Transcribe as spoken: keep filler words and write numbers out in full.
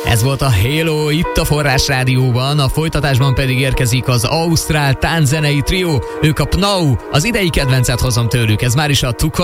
Ez volt a Halo itt a Forrás Rádióban, a folytatásban pedig érkezik az ausztrál tánczenei trió, ők a Pnau, az idei kedvencet hozom tőlük, ez már is a Tukaj